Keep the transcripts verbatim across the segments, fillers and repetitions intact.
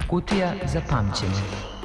Kutija za pamćenje.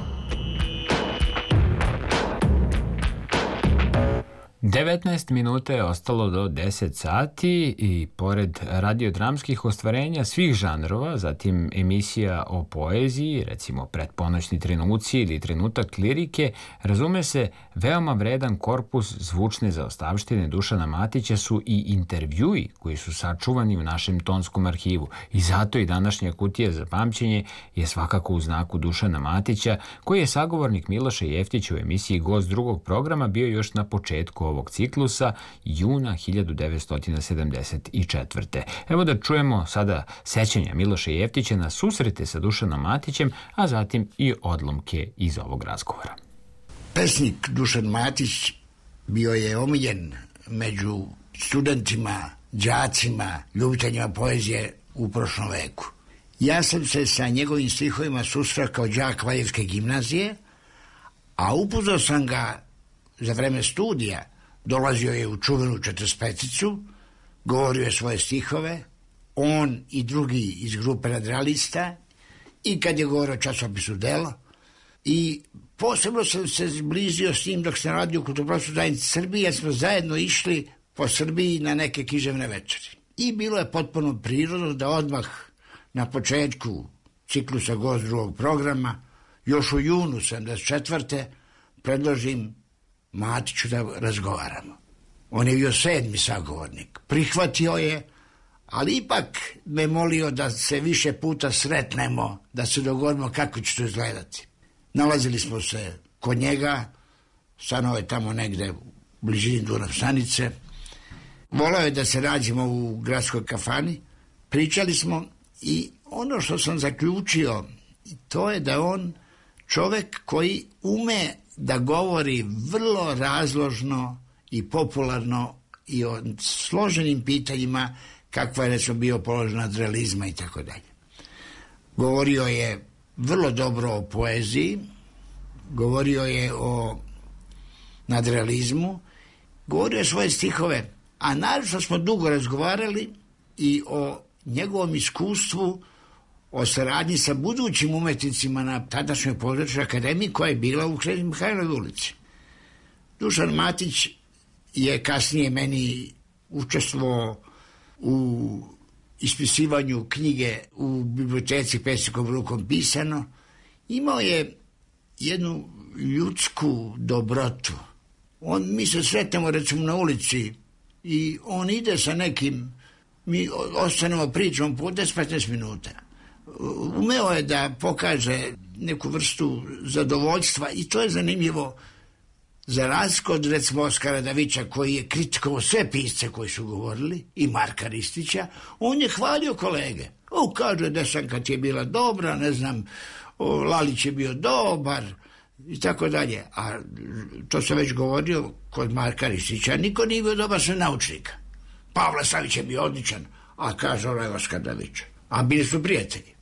devetnaest minuta je ostalo do deset sati i pored radiodramskih ostvarenja svih žanrova, zatim emisija o poeziji, recimo Pretponoćni trenuci ili Trenutak lirike, razume se, veoma vredan korpus zvučne zaostavštine Dušana Matića su i intervjui koji su sačuvani u našem tonskom arhivu. I zato i današnja Kutija za pamćenje je svakako u znaku Dušana Matića, koji je sagovornik Miloša Jeftića u emisiji Gost drugog programa bio još na početku ovog ciklusa, juna hiljadu devetsto sedamdeset četvrte. Evo da čujemo sada sećanja Miloša Jeftića na susrete sa Dušanom Matićem, a zatim i odlomke iz ovog razgovora. Pesnik Dušan Matić bio je omiljen među studentima, đacima, ljubiteljima poezije u prošlom veku. Ja sam se sa njegovim stihovima susreo kao đak Valjevske gimnazije, a upoznao sam ga za vreme studija. Dolazio je u čuvenu četrdesetpeticu, govorio je svoje stihove, on i drugi iz grupe nadrealista, i kad je govorio o časopisu Delo. I posebno sam se zblizio s njim dok sam radio u Kulturno-prosvetnoj zajednici Srbije, jer smo zajedno išli po Srbiji na neke književne večeri. I bilo je potpuno prirodno da odmah na početku ciklusa Gost drugog programa, još u junu sedamdeset četvrte predložim Matiću da razgovaramo. On je bio sedmi sagovornik. Prihvatio je, ali ipak me molio da se više puta sretnemo, da se dogovorimo kako će to izgledati. Nalazili smo se kod njega, stanovao je tamo negde u blizini Dunav stanice. Volao je da se nađemo u gradskoj kafani. Pričali smo i ono što sam zaključio, to je da on čovek koji ume da govori vrlo razložno i popularno i o složenim pitanjima kakva je recimo bio položaj nadrealizma i tako dalje. Govorio je vrlo dobro o poeziji, govorio je o nadrealizmu, govorio je svoje stihove, a naravno smo dugo razgovarali i o njegovom iskustvu, o saradnji sa budućim umetnicima na tadašnjoj Pozorišnoj akademiji koja je bila u Knez Mihajlovoj ulici. Dušan Matić je kasnije meni učestvovao u ispisivanju knjige u biblioteci Pesnikom rukom pisano. Imao je jednu ljudsku dobrotu. On, mi se sretnemo recimo na ulici i on ide sa nekim, mi ostanemo pričom po deset do petnaest minuta. Umeo je da pokaže neku vrstu zadovoljstva i to je zanimljivo za razliku od recimo Oskara Davića koji je kritikovao sve pisce koji su govorili i Marka Ristića. On je hvalio kolege. O, kaže Desanka ti je bila dobra, ne znam, o, Lalić je bio dobar i tako dalje. A to sam već govorio kod Marka Ristića, niko nije bio dobar sve naučnika. Pavle Savić je bio odličan, a kaže onaj Oskar Davić. A bili su prijatelji.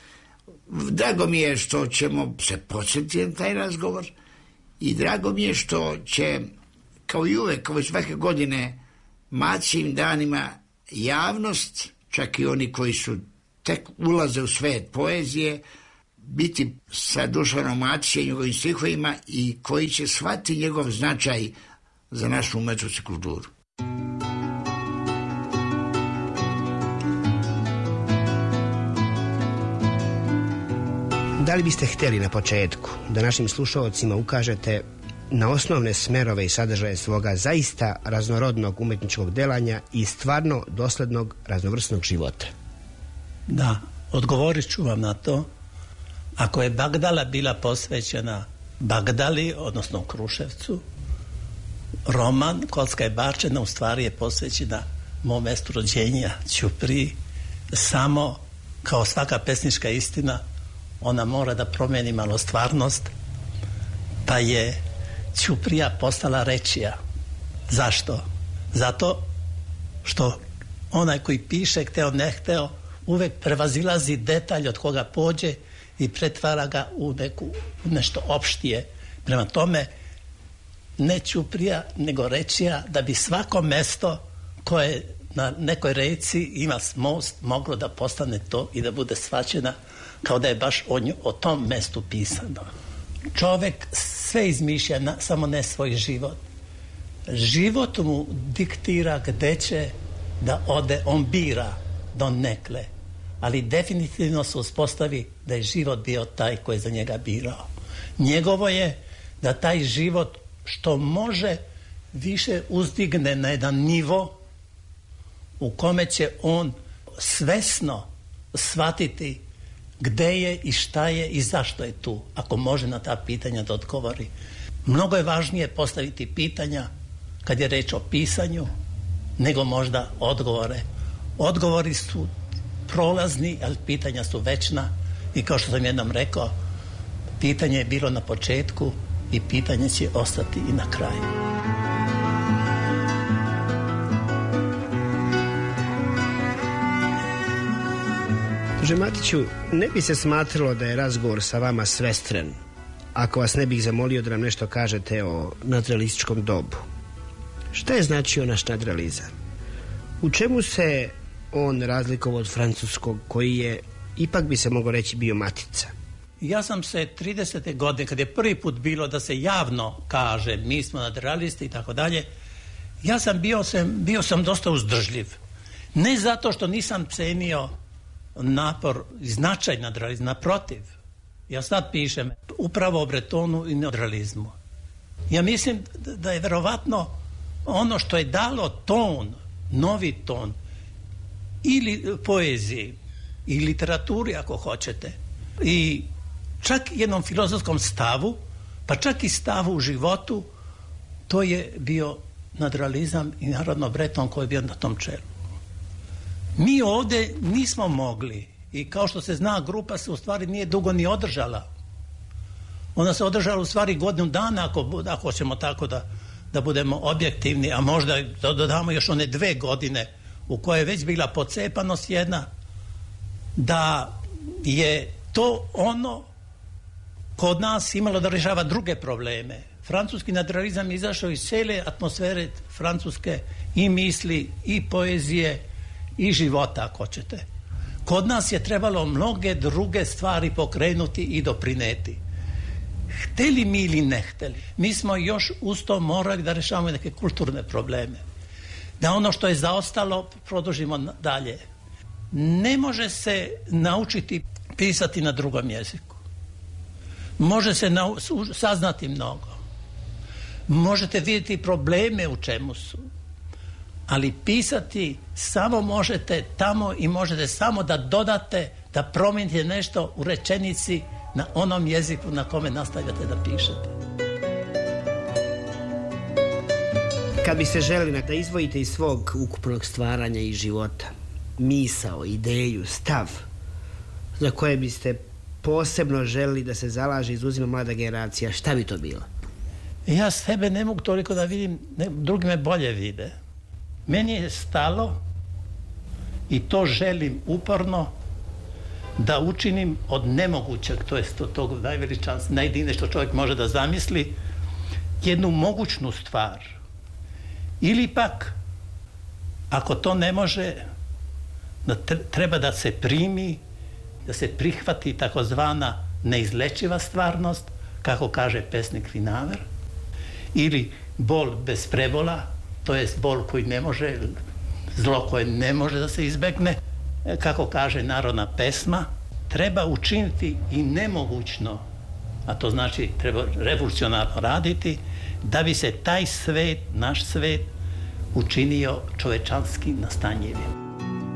Drago mi je što ćemo se podsjetiti na taj razgovor i drago mi je što će, kao i uvek, kao i svake godine, Matićevim danima javnost, čak i oni koji su tek ulaze u svet poezije, biti sa Dušanom Matićem i njegovim stihovima i koji će shvatiti njegov značaj za našu umetnost i kulturu. Da li biste htjeli na početku da našim slušalcima ukažete na osnovne smerove i sadržaje svoga zaista raznorodnog umetničkog delanja i stvarno doslednog raznovrsnog života? Da, odgovorit ću vam na to. Ako je Bagdala bila posvećena Bagdali, odnosno Kruševcu, roman Kocka je bačena u stvari je posvećena mom mestu rođenja, Ćupriji. Samo kao svaka pesnička istina ona mora da promeni malo stvarnost, pa je Ćuprija postala rečija. Zašto? Zato što onaj koji piše, hteo ne hteo, uvek prevazilazi detalj od koga pođe i pretvara ga u neku, u nešto opštije. Prema tome, ne Ćuprija, nego rečija, da bi svako mesto koje na nekoj reci ima most, moglo da postane to i da bude shvaćena kao da je baš o, nju, o tom mestu pisano. Čovek sve izmišlja, na, samo ne svoj život. Život mu diktira gde će da ode, on bira do nekle, ali definitivno se uspostavi da je život bio taj koji je za njega birao. Njegovo je da taj život što može više uzdigne na jedan nivo u kome će on svesno shvatiti gde je i šta je i zašto je tu, ako može na ta pitanja da odgovori. Mnogo je važnije postaviti pitanja kad je reč o pisanju nego možda odgovore. Odgovori su prolazni, ali pitanja su večna i kao što sam jednom rekao, pitanje je bilo na početku i pitanje će ostati i na kraju. Druže Matiću, ne bi se smatralo da je razgovor sa vama svestren ako vas ne bih zamolio da nam nešto kažete o nadrealističkom dobu. Šta je značio naš nadrealizam? U čemu se on razlikovao od francuskog, koji je, ipak bi se moglo reći, bio matica? Ja sam se tridesete godine, kad je prvi put bilo da se javno kaže mi smo nadrealisti i tako dalje, ja sam bio, sam bio sam dosta uzdržljiv. Ne zato što nisam cenio napor i značaj nadrealizma, naprotiv. Ja sad pišem upravo o Bretonu i nadrealizmu. Ja mislim da je verovatno ono što je dalo ton, novi ton, ili poeziji, i literaturi ako hoćete, i čak jednom filozofskom stavu, pa čak i stavu u životu, to je bio nadrealizam i narodno Breton koji je bio na tom čelu. Mi ovde nismo mogli, i kao što se zna, grupa se u stvari nije dugo ni održala. Ona se održala u stvari godinu dana, ako, ako ćemo tako da, da budemo objektivni, a možda da dodamo još one dve godine u kojoj je već bila pocepanost jedna, da je to ono kod nas imalo da rešava druge probleme. Francuski nadrealizam je izašao iz cele atmosfere francuske i misli, i poezije, i života, ako ćete. Kod nas je trebalo mnoge druge stvari pokrenuti i doprineti. Hteli mi ili ne hteli, mi smo još uz to morali da rešavamo neke kulturne probleme. Da ono što je zaostalo produžimo dalje. Ne može se naučiti pisati na drugom jeziku. Može se nau- saznati mnogo. Možete vidjeti probleme u čemu su. Ali pisati samo možete tamo i možete samo da dodate, da promijenite nešto u rečenici na onom jeziku na kome nastavljate da pišete. Kad biste želeli da izdvojite iz svog ukupnog stvaranja i života misao, ideju, stav za koje biste posebno želeli da se zalaže i izuzima mlada generacija, šta bi to bilo? Ja sebe ne mogu toliko da vidim, ne, drugi me bolje vide. Meni je stalo i to želim uporno da učinim od nemogućeg, to je to, tog najveličanstvenog, najdivnije što čovjek može da zamisli, jednu mogućnu stvar. Ili pak, ako to ne može, da treba da se primi, da se prihvati takozvana neizlečiva stvarnost, kako kaže pesnik Vinaver, ili bol bez prebola, to je bol koji ne može, zlo koje ne može da se izbegne, kako kaže narodna pesma. Treba učiniti i nemogućno, a to znači treba revolucionarno raditi, da bi se taj svet, naš svet, učinio čovečanski nastanjivim.